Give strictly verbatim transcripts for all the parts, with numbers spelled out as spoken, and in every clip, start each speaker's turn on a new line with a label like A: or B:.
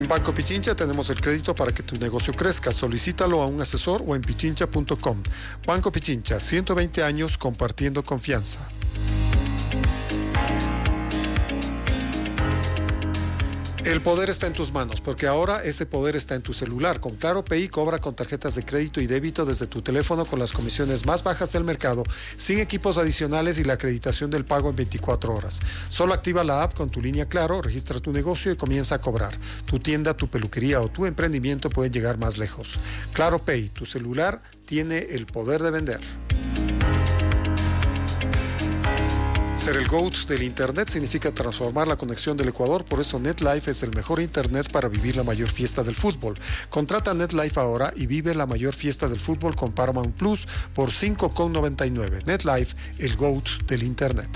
A: En Banco Pichincha tenemos el crédito para que tu negocio crezca. Solicítalo a un asesor o en pichincha punto com. Banco Pichincha, ciento veinte años compartiendo confianza. El poder está en tus manos, porque ahora ese poder está en tu celular. Con Claro Pay cobra con tarjetas de crédito y débito desde tu teléfono con las comisiones más bajas del mercado, sin equipos adicionales y la acreditación del pago en veinticuatro horas. Solo activa la app con tu línea Claro, registra tu negocio y comienza a cobrar. Tu tienda, tu peluquería o tu emprendimiento pueden llegar más lejos. Claro Pay, tu celular tiene el poder de vender. Ser el GOAT del Internet significa transformar la conexión del Ecuador, por eso NetLife es el mejor Internet para vivir la mayor fiesta del fútbol. Contrata NetLife ahora y vive la mayor fiesta del fútbol con Paramount Plus por cinco con noventa y nueve. NetLife, el GOAT del Internet.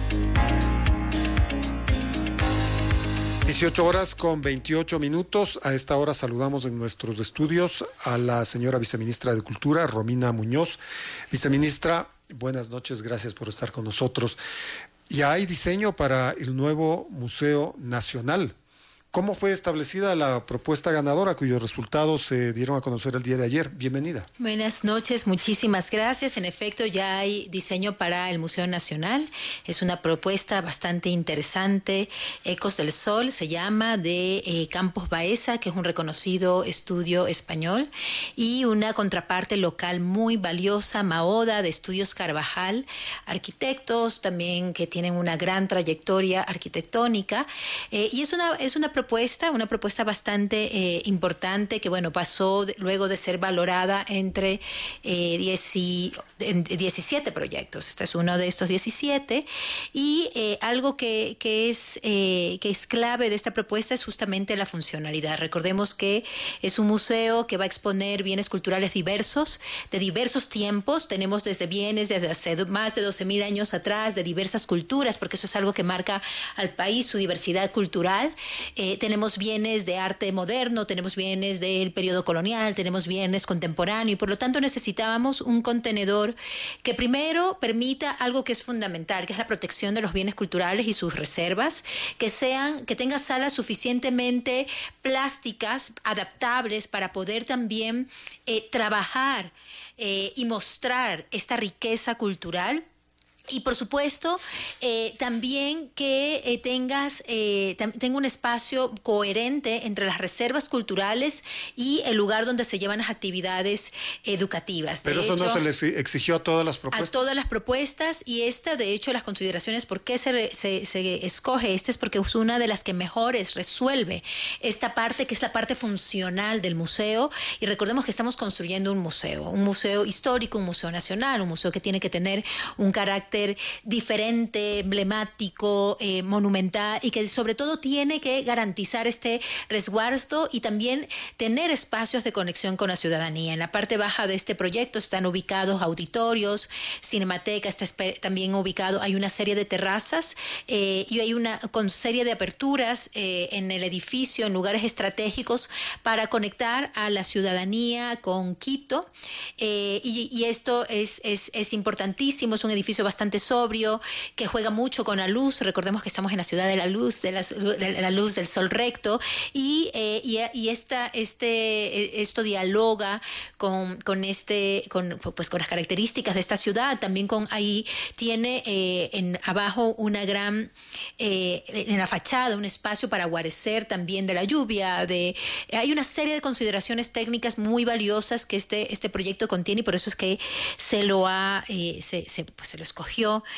A: dieciocho horas con veintiocho minutos. A esta hora saludamos en nuestros estudios a la señora viceministra de Cultura, Romina Muñoz. Viceministra, buenas noches, gracias por estar con nosotros. Ya hay diseño para el nuevo Museo Nacional. ¿Cómo fue establecida la propuesta ganadora cuyos resultados se dieron a conocer el día de ayer? Bienvenida.
B: Buenas noches, muchísimas gracias. En efecto, ya hay diseño para el Museo Nacional. Es una propuesta bastante interesante. Ecos del Sol se llama, de eh, Campos Baeza, que es un reconocido estudio español, y una contraparte local muy valiosa, Maoda, de Estudios Carvajal, arquitectos también que tienen una gran trayectoria arquitectónica. Eh, y es una, es una propuesta Propuesta, una propuesta bastante eh, importante que, bueno, pasó de, luego de ser valorada entre eh, diez y, en, diecisiete proyectos. Este es uno de estos diecisiete. Y eh, algo que, que, es, eh, que es clave de esta propuesta es justamente la funcionalidad. Recordemos que es un museo que va a exponer bienes culturales diversos, de diversos tiempos. Tenemos desde bienes desde hace más de doce mil años atrás, de diversas culturas, porque eso es algo que marca al país, su diversidad cultural. Eh, tenemos bienes de arte moderno, tenemos bienes del periodo colonial, tenemos bienes contemporáneos, y por lo tanto necesitábamos un contenedor que primero permita algo que es fundamental, que es la protección de los bienes culturales y sus reservas, que sean, que tenga salas suficientemente plásticas, adaptables, para poder también eh, trabajar eh, y mostrar esta riqueza cultural. Y por supuesto, eh, también que eh, tengas eh, tam- tenga un espacio coherente entre las reservas culturales y el lugar donde se llevan las actividades educativas.
A: Pero
B: de
A: eso
B: hecho,
A: no se les exigió a todas las propuestas.
B: A todas las propuestas, y esta, de hecho, las consideraciones, ¿por qué se, re- se, se escoge? Esta es porque es una de las que mejores resuelve esta parte, que es la parte funcional del museo. Y recordemos que estamos construyendo un museo, un museo histórico, un museo nacional, un museo que tiene que tener un carácter diferente, emblemático, eh, monumental, y que sobre todo tiene que garantizar este resguardo y también tener espacios de conexión con la ciudadanía. En la parte baja de este proyecto están ubicados auditorios, cinemateca, está también ubicado, hay una serie de terrazas eh, y hay una con serie de aperturas eh, en el edificio, en lugares estratégicos para conectar a la ciudadanía con Quito, eh, y, y esto es, es, es importantísimo. Es un edificio bastante sobrio, que juega mucho con la luz. Recordemos que estamos en la ciudad de la luz, de la, de la luz del sol recto, y, eh, y, y esta, este, esto dialoga con, con, este, con, pues, con las características de esta ciudad. También con ahí tiene eh, en abajo una gran, eh, en la fachada, un espacio para guarecer también de la lluvia. De, hay una serie de consideraciones técnicas muy valiosas que este, este proyecto contiene, y por eso es que se lo ha, eh, se, se, pues, se lo escogió.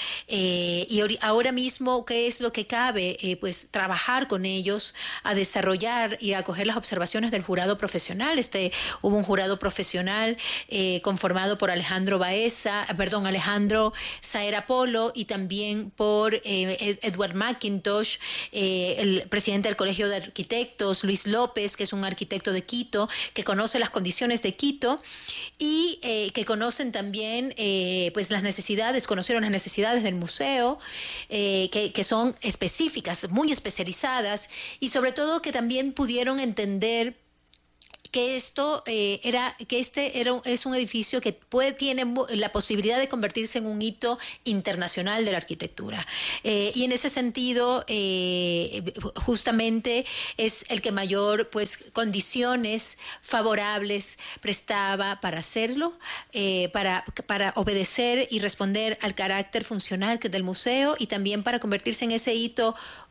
B: Eh, y ahora mismo, ¿qué es lo que cabe? Eh, pues trabajar con ellos a desarrollar y a acoger las observaciones del jurado profesional. Este, hubo un jurado profesional eh, conformado por Alejandro Baeza, perdón, Alejandro Saera Polo, y también por eh, Edward McIntosh, eh, el presidente del Colegio de Arquitectos, Luis López, que es un arquitecto de Quito, que conoce las condiciones de Quito y eh, que conocen también eh, pues las necesidades, conocieron las necesidades del museo, eh, que, que son específicas, muy especializadas, y sobre todo que también pudieron entender que esto eh, era, que este era, es un edificio que puede, tiene la posibilidad de convertirse en un hito internacional de la arquitectura. Eh, y en ese sentido, eh, justamente es el que mayor pues condiciones favorables prestaba para hacerlo, eh, para, para obedecer y responder al carácter funcional del museo y también para convertirse en ese hito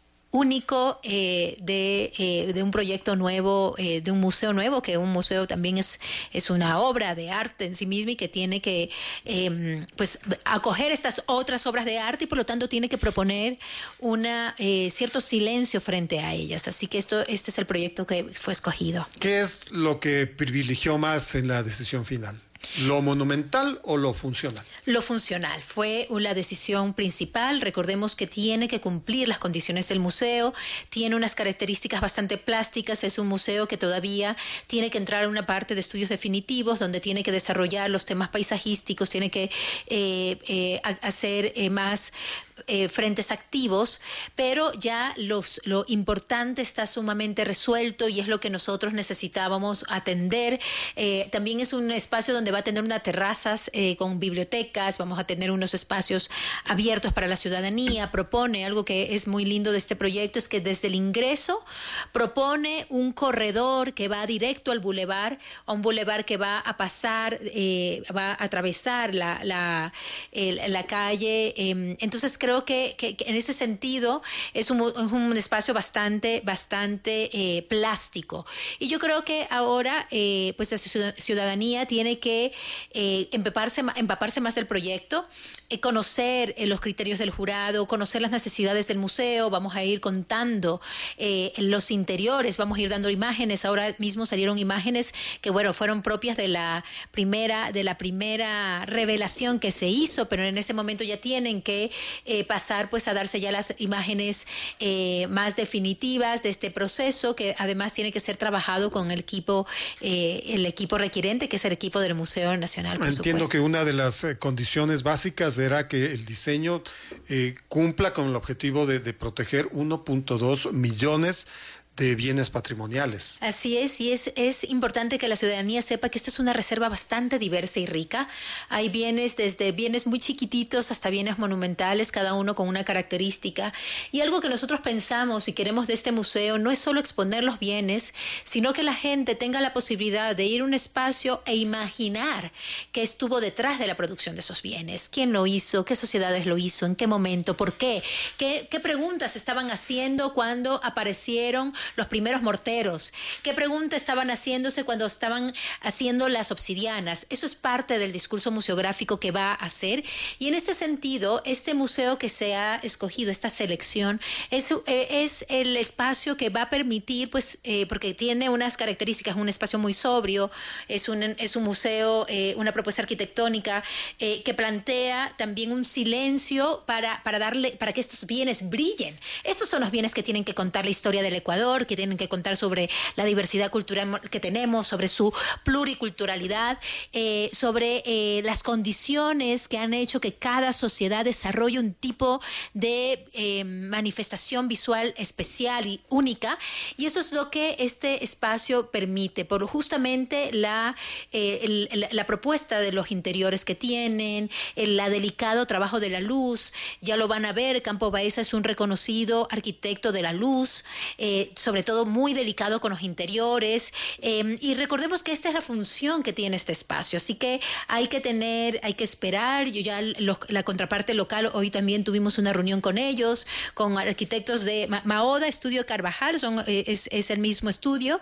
B: único eh, de, eh, de un proyecto nuevo, eh, de un museo nuevo, que un museo también es, es una obra de arte en sí misma y que tiene que eh, pues acoger estas otras obras de arte y por lo tanto tiene que proponer una eh, cierto silencio frente a ellas. Así que esto este es el proyecto que fue escogido.
A: ¿Qué es lo que privilegió más en la decisión final? ¿Lo monumental o lo funcional?
B: Lo funcional fue la decisión principal. Recordemos que tiene que cumplir las condiciones del museo, tiene unas características bastante plásticas, es un museo que todavía tiene que entrar a una parte de estudios definitivos donde tiene que desarrollar los temas paisajísticos, tiene que eh, eh, hacer eh, más eh, frentes activos, pero ya los, lo importante está sumamente resuelto y es lo que nosotros necesitábamos atender. Eh, también es un espacio donde va a tener unas terrazas eh, con bibliotecas, vamos a tener unos espacios abiertos para la ciudadanía. Propone algo que es muy lindo de este proyecto, es que desde el ingreso propone un corredor que va directo al bulevar, a un bulevar que va a pasar, eh, va a atravesar la, la, el, la calle. Eh, entonces creo que, que, que en ese sentido es un, es un espacio bastante, bastante eh, plástico. Y yo creo que ahora eh, pues la ciudadanía tiene que Eh, empaparse, empaparse más del proyecto, eh, conocer eh, los criterios del jurado, conocer las necesidades del museo. Vamos a ir contando eh, los interiores, vamos a ir dando imágenes. Ahora mismo salieron imágenes que bueno fueron propias de la primera de la primera revelación que se hizo, pero en ese momento ya tienen que eh, pasar pues a darse ya las imágenes eh, más definitivas de este proceso, que además tiene que ser trabajado con el equipo eh, el equipo requirente, que es el equipo del Museo Nacional, por
A: Entiendo
B: supuesto.
A: que una de las eh, condiciones básicas era que el diseño eh, cumpla con el objetivo de, de proteger uno punto dos millones de bienes patrimoniales.
B: Así es, y es, es importante que la ciudadanía sepa que esta es una reserva bastante diversa y rica. Hay bienes desde bienes muy chiquititos hasta bienes monumentales, cada uno con una característica. Y algo que nosotros pensamos y queremos de este museo no es solo exponer los bienes, sino que la gente tenga la posibilidad de ir a un espacio e imaginar qué estuvo detrás de la producción de esos bienes. ¿Quién lo hizo? ¿Qué sociedades lo hizo? ¿En qué momento? ¿Por qué? ¿Qué, qué preguntas estaban haciendo cuando aparecieron los primeros morteros? ¿Qué preguntas estaban haciéndose cuando estaban haciendo las obsidianas? Eso es parte del discurso museográfico que va a hacer. Y en este sentido, este museo que se ha escogido, esta selección, es, eh, es el espacio que va a permitir, pues, eh, porque tiene unas características, un espacio muy sobrio, es un, es un museo, eh, una propuesta arquitectónica eh, que plantea también un silencio para, para, darle, para que estos bienes brillen. Estos son los bienes que tienen que contar la historia del Ecuador, que tienen que contar sobre la diversidad cultural que tenemos, sobre su pluriculturalidad, eh, sobre eh, las condiciones que han hecho que cada sociedad desarrolle un tipo de eh, manifestación visual especial y única, y eso es lo que este espacio permite, por justamente la, eh, el, el, la propuesta de los interiores que tienen, el la delicado trabajo de la luz. Ya lo van a ver, Campo Baeza es un reconocido arquitecto de la luz, eh, sobre todo muy delicado con los interiores, eh, y recordemos que esta es la función que tiene este espacio, así que hay que tener, hay que esperar. Yo ya lo, la contraparte local, hoy también tuvimos una reunión con ellos, con arquitectos de Maoda, Estudio Carvajal, son, eh, es, es el mismo estudio,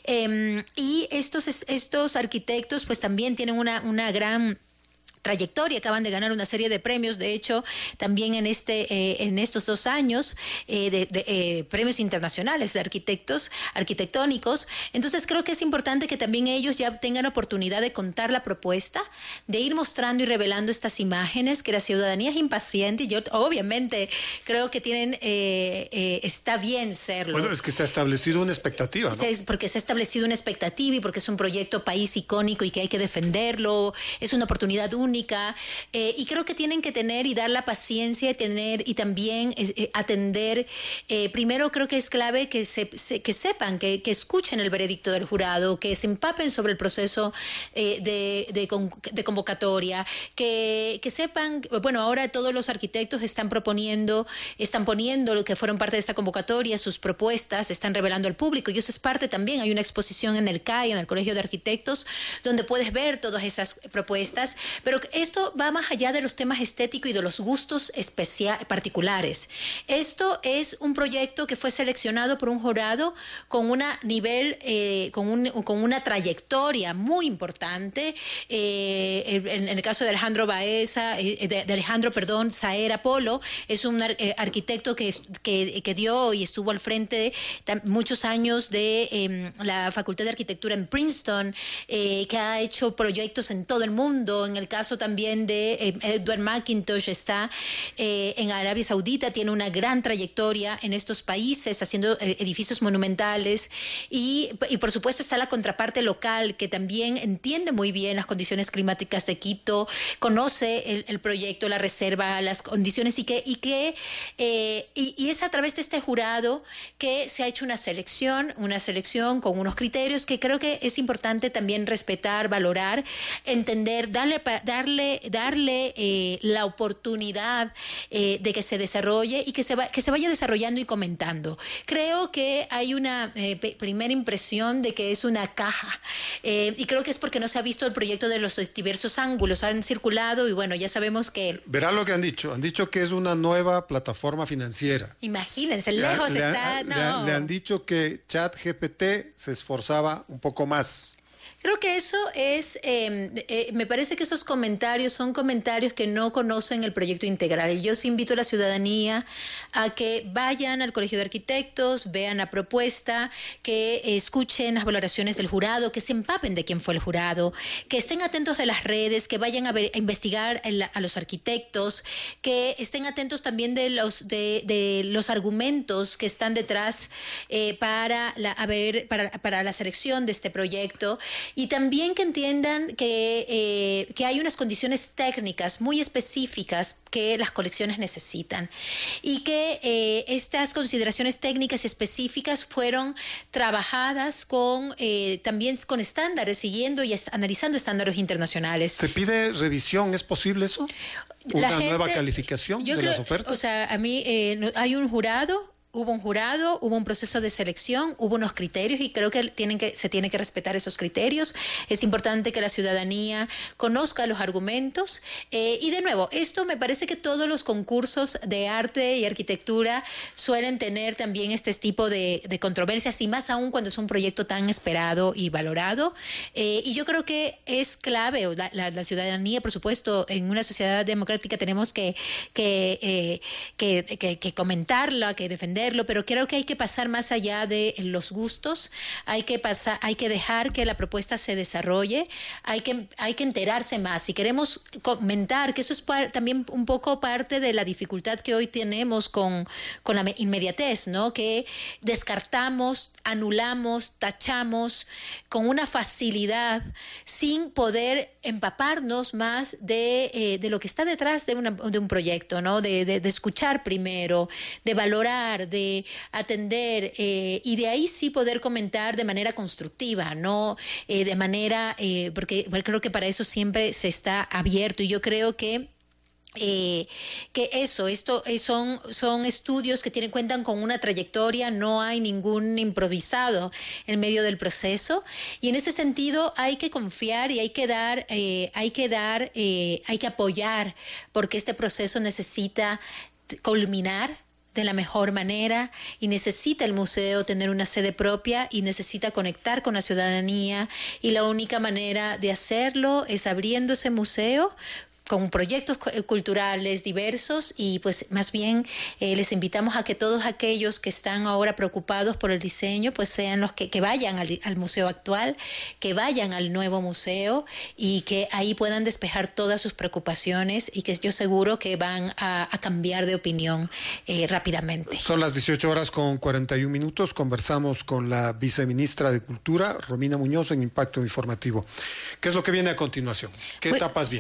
B: eh, y estos, estos arquitectos pues también tienen una, una gran trayectoria, acaban de ganar una serie de premios, de hecho, también en este eh, en estos dos años, eh, de, de eh, premios internacionales de arquitectos, arquitectónicos. Entonces creo que es importante que también ellos ya tengan oportunidad de contar la propuesta, de ir mostrando y revelando estas imágenes, que la ciudadanía es impaciente, y yo obviamente creo que tienen, eh, eh, está bien serlo.
A: Bueno, es que se ha establecido una expectativa, ¿no?
B: Se, porque se ha establecido una expectativa y porque es un proyecto país icónico y que hay que defenderlo, es una oportunidad única única, eh, y creo que tienen que tener y dar la paciencia y tener y también eh, atender. Eh, primero creo que es clave que, se, se, que sepan, que, que escuchen el veredicto del jurado, que se empapen sobre el proceso eh, de, de, con, de convocatoria, que, que sepan, bueno, ahora todos los arquitectos están proponiendo, están poniendo lo que fueron parte de esta convocatoria, sus propuestas, están revelando al público, y eso es parte también, hay una exposición en el C A I, en el Colegio de Arquitectos, donde puedes ver todas esas propuestas, pero esto va más allá de los temas estéticos y de los gustos especial, particulares. Esto es un proyecto que fue seleccionado por un jurado con un nivel, eh, con, un, con una trayectoria muy importante, eh, en, en el caso de Alejandro Baeza, eh, de, de Alejandro, perdón, Saera Polo, es un eh, arquitecto que, que, que dio y estuvo al frente de muchos años de eh, la Facultad de Arquitectura en Princeton, eh, que ha hecho proyectos en todo el mundo. En el caso también de eh, Edward McIntosh, está eh, en Arabia Saudita, tiene una gran trayectoria en estos países haciendo eh, edificios monumentales, y, y por supuesto está la contraparte local, que también entiende muy bien las condiciones climáticas de Quito, conoce el, el proyecto, la reserva, las condiciones, y que, y, que eh, y, y es a través de este jurado que se ha hecho una selección, una selección con unos criterios que creo que es importante también respetar, valorar, entender, darle, darle, darle eh, la oportunidad eh, de que se desarrolle y que se, va, que se vaya desarrollando y comentando. Creo que hay una eh, primera impresión de que es una caja, eh, y creo que es porque no se ha visto el proyecto de los diversos ángulos, han circulado, y bueno, ya sabemos que...
A: Verá lo que han dicho, han dicho que es una nueva plataforma financiera.
B: Imagínense, lejos
A: le,
B: está...
A: Le,
B: no.
A: le, le han dicho que ChatGPT se esforzaba un poco más.
B: Creo que eso es, eh, eh, me parece que esos comentarios son comentarios que no conocen el proyecto integral. Y yo sí invito a la ciudadanía a que vayan al Colegio de Arquitectos, vean la propuesta, que escuchen las valoraciones del jurado, que se empapen de quién fue el jurado, que estén atentos de las redes, que vayan a, ver, a investigar a, a los arquitectos, que estén atentos también de los, de, de los argumentos que están detrás eh, para, la, a ver, para, para la selección de este proyecto. Y también que entiendan que, eh, que hay unas condiciones técnicas muy específicas que las colecciones necesitan, y que eh, estas consideraciones técnicas específicas fueron trabajadas con eh, también con estándares, siguiendo y analizando estándares internacionales.
A: ¿Se pide revisión? ¿Es posible eso? ¿Una
B: gente,
A: nueva calificación de
B: creo,
A: las ofertas?
B: O sea, a mí eh, hay un jurado. Hubo un jurado, hubo un proceso de selección, hubo unos criterios, y creo que, tienen que se tienen que respetar esos criterios. Es importante que la ciudadanía conozca los argumentos. Eh, y de nuevo, esto me parece que todos los concursos de arte y arquitectura suelen tener también este tipo de, de controversias, y más aún cuando es un proyecto tan esperado y valorado. Eh, y yo creo que es clave, la, la, la ciudadanía, por supuesto, en una sociedad democrática tenemos que, que, eh, que, que, que comentarla, que defenderla, pero creo que hay que pasar más allá de los gustos, hay que pasar, hay que dejar que la propuesta se desarrolle, hay que, hay que enterarse más. Si queremos comentar, que eso es par, también un poco parte de la dificultad que hoy tenemos con, con la inmediatez, ¿no? Que descartamos, anulamos, tachamos con una facilidad, sin poder empaparnos más de, eh, de lo que está detrás de, una, de un proyecto, ¿no? De, de, de escuchar primero, de valorar, de atender, eh, y de ahí sí poder comentar de manera constructiva, no eh, de manera, eh, porque creo que para eso siempre se está abierto, y yo creo que Eh, que eso, esto eh, son, son estudios que tienen, cuentan con una trayectoria, no hay ningún improvisado en medio del proceso, y en ese sentido hay que confiar y hay que dar, eh, hay que dar, eh, hay que apoyar, porque este proceso necesita culminar de la mejor manera, y necesita el museo tener una sede propia, y necesita conectar con la ciudadanía, y la única manera de hacerlo es abriendo ese museo con proyectos culturales diversos, y pues más bien eh, les invitamos a que todos aquellos que están ahora preocupados por el diseño pues sean los que, que vayan al, al museo actual, que vayan al nuevo museo, y que ahí puedan despejar todas sus preocupaciones, y que yo seguro que van a, a cambiar de opinión eh, rápidamente.
A: Son las dieciocho horas con cuarenta y un minutos. Conversamos con la viceministra de Cultura, Romina Muñoz, en Impacto Informativo. ¿Qué es lo que viene a continuación? ¿Qué
B: bueno,
A: etapas vienen?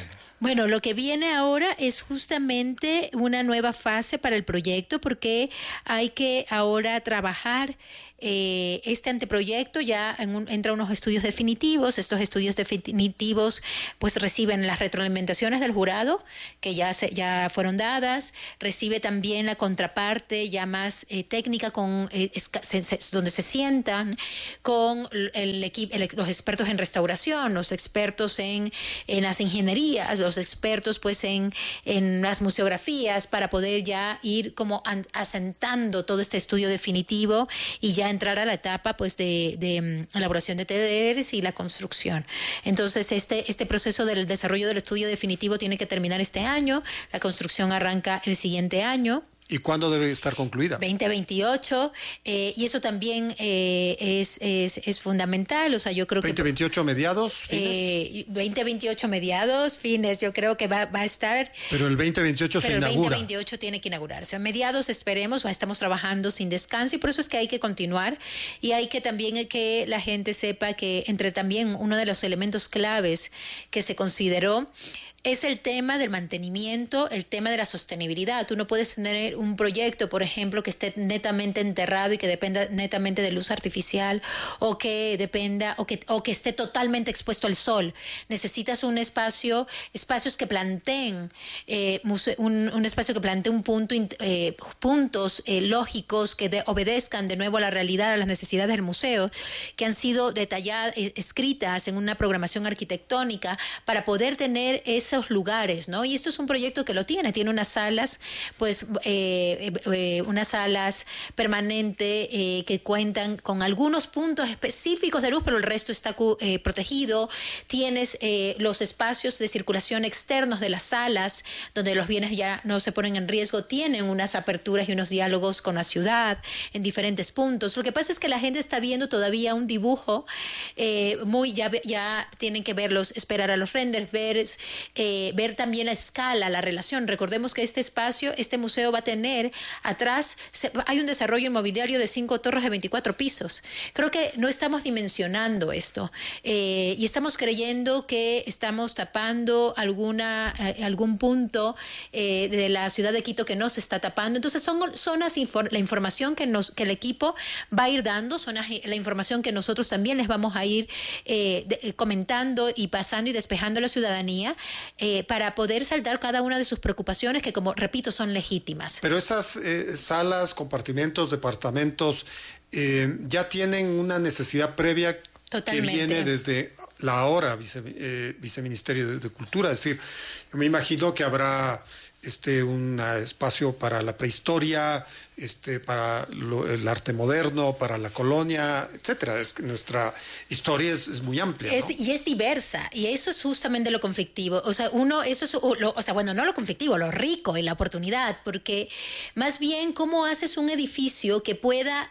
B: Bueno, lo que viene ahora es justamente una nueva fase para el proyecto porque hay que ahora trabajar eh, este anteproyecto ya en un, entra unos estudios definitivos. Estos estudios definitivos pues reciben las retroalimentaciones del jurado que ya, se, ya fueron dadas, recibe también la contraparte ya más eh, técnica con eh, se, se, donde se sientan con el equipo, el, los expertos en restauración, los expertos en, en las ingenierías, los expertos pues en, en las museografías para poder ya ir como an, asentando todo este estudio definitivo y ya entrar a la etapa pues de, de um, elaboración de T D Rs y la construcción. Entonces este, este proceso del desarrollo del estudio definitivo tiene que terminar este año, la construcción arranca el siguiente año.
A: ¿Y cuándo debe estar concluida?
B: veinte veintiocho, eh, y eso también eh, es, es, es fundamental, o sea, yo creo
A: veinte veintiocho
B: que...
A: mediados, fines.
B: Eh, veinte veintiocho mediados, fines, yo creo que va, va a estar...
A: Pero el veinte veintiocho se inaugura.
B: Pero el veinte veintiocho tiene que inaugurarse. A mediados esperemos, estamos trabajando sin descanso y por eso es que hay que continuar y hay que también que la gente sepa que entre también uno de los elementos claves que se consideró es el tema del mantenimiento, el tema de la sostenibilidad. Tú no puedes tener un proyecto, por ejemplo, que esté netamente enterrado y que dependa netamente de luz artificial o que dependa o que, o que esté totalmente expuesto al sol. Necesitas un espacio, espacios que planteen, eh, un, un espacio que plantee un punto, eh, puntos eh, lógicos que de, obedezcan de nuevo a la realidad, a las necesidades del museo, que han sido detalladas, eh, escritas en una programación arquitectónica para poder tener ese lugares, ¿no? Y esto es un proyecto que lo tiene, tiene unas salas, pues, eh, eh, unas salas permanentes eh, que cuentan con algunos puntos específicos de luz, pero el resto está eh, protegido. Tienes eh, los espacios de circulación externos de las salas, donde los bienes ya no se ponen en riesgo, tienen unas aperturas y unos diálogos con la ciudad en diferentes puntos. Lo que pasa es que la gente está viendo todavía un dibujo eh, muy, ya, ya tienen que verlos, esperar a los renders, ver Eh, ver también la escala, la relación. Recordemos que este espacio, este museo va a tener atrás, se, hay un desarrollo inmobiliario de cinco torres de veinticuatro pisos. Creo que no estamos dimensionando esto eh, y estamos creyendo que estamos tapando alguna, eh, algún punto eh, de la ciudad de Quito que no se está tapando. Entonces son zonas, la información que, nos, que el equipo va a ir dando, son la información que nosotros también les vamos a ir eh, de, comentando y pasando y despejando a la ciudadanía. Eh, para poder saldar cada una de sus preocupaciones que, como repito, son legítimas.
A: Pero esas eh, salas, compartimentos, departamentos, eh, ya tienen una necesidad previa. Totalmente. Que viene desde la ahora vice, eh, Viceministerio de, de Cultura. Es decir, yo me imagino que habrá este, un espacio para la prehistoria, este, para lo, el arte moderno, para la colonia, etcétera. Es que nuestra historia es, es muy amplia,
B: es,
A: ¿no?
B: Y es diversa, y eso es justamente lo conflictivo. O sea, uno, eso es, lo, o sea, bueno, no lo conflictivo, lo rico y la oportunidad, porque más bien, ¿cómo haces un edificio que pueda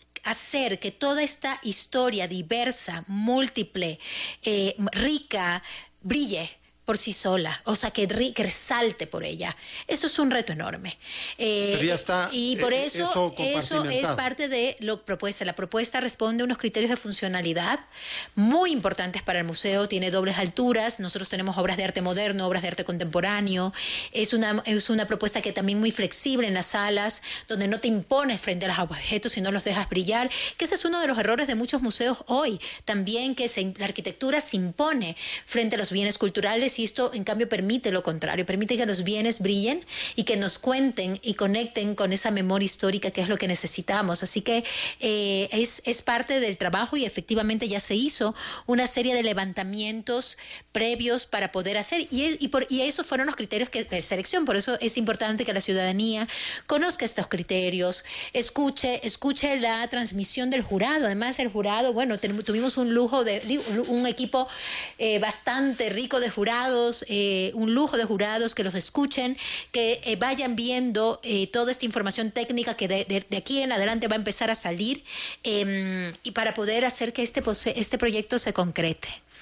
B: hacer que toda esta historia diversa, múltiple, eh, rica, brille por sí sola, o sea, que, que resalte por ella? Eso es un reto enorme. Eh,
A: Pero ya está,
B: y por
A: eh,
B: eso,
A: eso,
B: eso es parte de la propuesta. La propuesta responde a unos criterios de funcionalidad muy importantes para el museo. Tiene dobles alturas. Nosotros tenemos obras de arte moderno, obras de arte contemporáneo. Es una, es una propuesta que también muy flexible en las salas, donde no te impones frente a los objetos, sino los dejas brillar. Que ese es uno de los errores de muchos museos hoy. También que se, la arquitectura se impone frente a los bienes culturales, y esto en cambio permite lo contrario, permite que los bienes brillen y que nos cuenten y conecten con esa memoria histórica que es lo que necesitamos. Así que eh, es, es parte del trabajo y efectivamente ya se hizo una serie de levantamientos previos para poder hacer y, y, por, y esos fueron los criterios que, de selección. Por eso es importante que la ciudadanía conozca estos criterios, escuche, escuche la transmisión del jurado. Además el jurado, bueno, tuvimos un lujo de un equipo eh, bastante rico de jurados, Eh, un lujo de jurados que los escuchen, que eh, vayan viendo eh, toda esta información técnica que de, de, de aquí en adelante va a empezar a salir eh, y para poder hacer que este, este proyecto se concrete.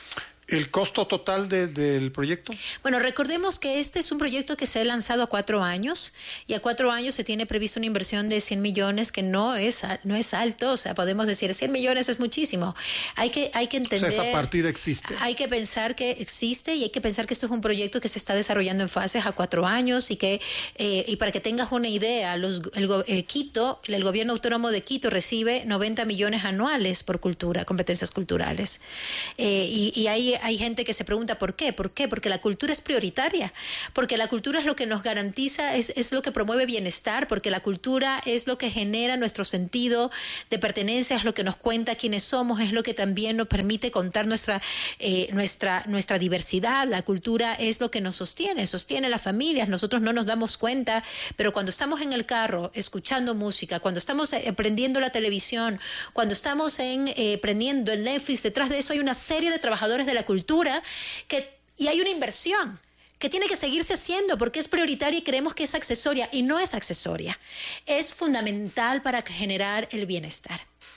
A: ¿El costo total de, del proyecto?
B: Bueno, recordemos que este es un proyecto que se ha lanzado a cuatro años y a cuatro años se tiene previsto una inversión de cien millones, que no es, no es alto, o sea, podemos decir cien millones es muchísimo. Hay que, hay que entender...
A: O sea, esa partida existe.
B: Hay que pensar que existe y hay que pensar que esto es un proyecto que se está desarrollando en fases a cuatro años y que, eh, y para que tengas una idea, los, el, el Quito, el gobierno autónomo de Quito recibe noventa millones anuales por cultura, competencias culturales. Eh, y, y hay Hay gente que se pregunta ¿por qué? ¿Por qué? Porque la cultura es prioritaria, porque la cultura es lo que nos garantiza, es, es lo que promueve bienestar, porque la cultura es lo que genera nuestro sentido de pertenencia, es lo que nos cuenta quiénes somos, es lo que también nos permite contar nuestra, eh, nuestra, nuestra diversidad. La cultura es lo que nos sostiene, sostiene las familias. Nosotros no nos damos cuenta, pero cuando estamos en el carro escuchando música, cuando estamos eh, prendiendo la televisión, cuando estamos en, eh, prendiendo el Netflix, detrás de eso hay una serie de trabajadores de la cultura que, y hay una inversión que tiene que seguirse haciendo porque es prioritaria y creemos que es accesoria, y no es accesoria, es fundamental para generar el bienestar.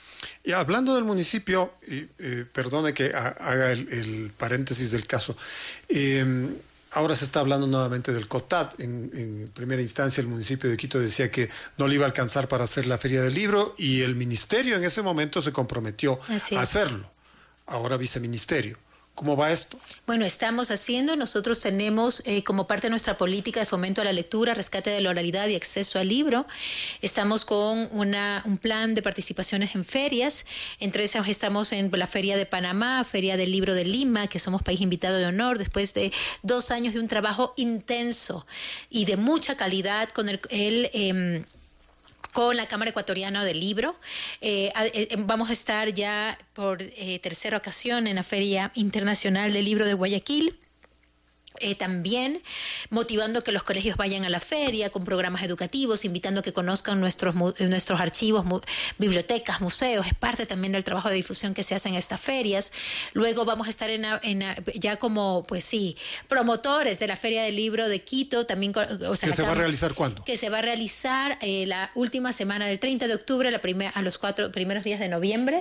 A: Y hablando del municipio, y, eh, perdone que haga el, el paréntesis del caso, eh, ahora se está hablando nuevamente del COTAD. En, en primera instancia el municipio de Quito decía que no le iba a alcanzar para hacer la Feria del Libro y el ministerio en ese momento se comprometió a hacerlo. Ahora viceministerio. ¿Cómo va esto?
B: Bueno, estamos haciendo, nosotros tenemos eh, como parte de nuestra política de fomento a la lectura, rescate de la oralidad y acceso al libro, estamos con una, un plan de participaciones en ferias, entre esas estamos en la Feria de Panamá, Feria del Libro de Lima, que somos país invitado de honor, después de dos años de un trabajo intenso y de mucha calidad con el... el eh, con la Cámara Ecuatoriana del Libro. Eh, eh, vamos a estar ya por eh, tercera ocasión en la Feria Internacional del Libro de Guayaquil. Eh, también motivando que los colegios vayan a la feria con programas educativos, invitando a que conozcan nuestros, nuestros archivos, mu bibliotecas, museos. Es parte también del trabajo de difusión que se hace en estas ferias. Luego vamos a estar en, en, ya como, pues sí, promotores de la Feria del Libro de Quito. También, o sea,
A: ¿Que se va a realizar cuándo?
B: Que se va a realizar eh, la última semana del treinta de octubre la primer, a los cuatro primeros días de noviembre.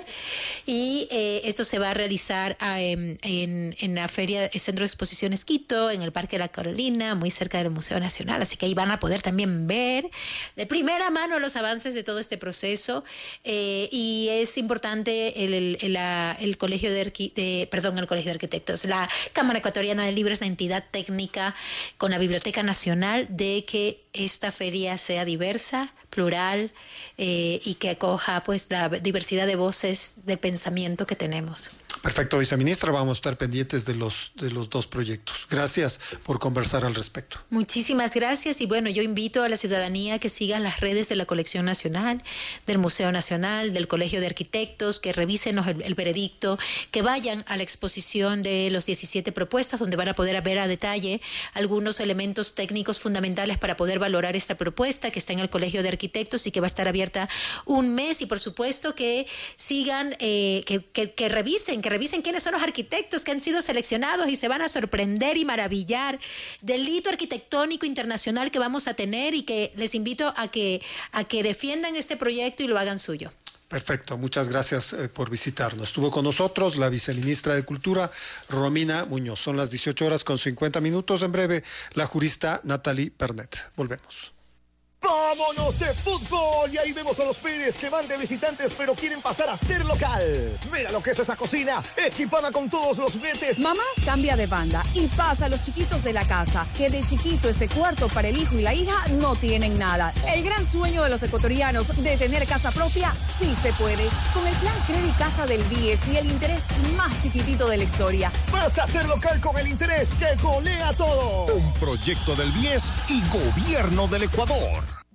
B: Y eh, esto se va a realizar eh, en, en la Feria, el Centro de Exposiciones Quito, en el Parque de la Carolina, muy cerca del Museo Nacional, así que ahí van a poder también ver de primera mano los avances de todo este proceso. Eh, y es importante el, el, el, la, el colegio de, de perdón, el colegio de arquitectos, la Cámara Ecuatoriana del Libro es la entidad técnica con la Biblioteca Nacional de que esta feria sea diversa, plural eh, y que acoja pues la diversidad de voces de pensamiento que tenemos.
A: Perfecto, viceministra, vamos a estar pendientes de los, de los dos proyectos. Gracias por conversar al respecto.
B: Muchísimas gracias y bueno, yo invito a la ciudadanía que sigan las redes de la Colección Nacional, del Museo Nacional, del Colegio de Arquitectos, que revisen el, el veredicto, que vayan a la exposición de los diecisiete propuestas, donde van a poder ver a detalle algunos elementos técnicos fundamentales para poder valorar esta propuesta que está en el Colegio de Arquitectos y que va a estar abierta un mes. Y por supuesto que sigan, eh, que, que, que revisen, que revisen quiénes son los arquitectos que han sido seleccionados y se van a sorprender y maravillar del hito arquitectónico internacional que vamos a tener y que les invito a que, a que defiendan este proyecto y lo hagan suyo.
A: Perfecto, muchas gracias eh, por visitarnos. Estuvo con nosotros la viceministra de Cultura, Romina Muñoz. Son las dieciocho horas con cincuenta minutos. En breve, la jurista Natalie Pernet. Volvemos.
C: ¡Vámonos de fútbol! Y ahí vemos a los Pérez que van de visitantes pero quieren pasar a ser local. Mira lo que es esa cocina, equipada con todos los juguetes.
D: Mamá cambia de banda y pasa a los chiquitos de la casa, que de chiquito ese cuarto para el hijo y la hija no tienen nada. El gran sueño de los ecuatorianos de tener casa propia sí se puede. Con el plan Credit Casa del B I E S y el interés más chiquitito de la historia.
C: Pasa a ser local con el interés que golea todo.
E: Un proyecto del B I E S y Gobierno del Ecuador.